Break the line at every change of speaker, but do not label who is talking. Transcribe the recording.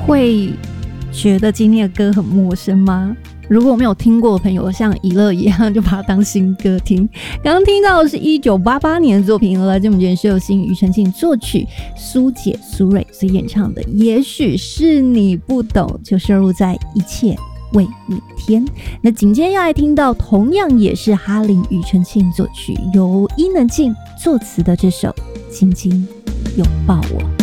会觉得今天的歌很陌生吗？如果没有听过的朋友，像怡乐一样就把它当新歌听。刚刚听到的是1988年的作品，来自我们今天是由新庾澄庆作曲，苏姐苏芮所演唱的《也许是你不懂》，就收录在《一切为明天》。那紧接着要来听到同样也是哈林庾澄庆作曲，由伊能静作词的这首《紧紧拥抱我》。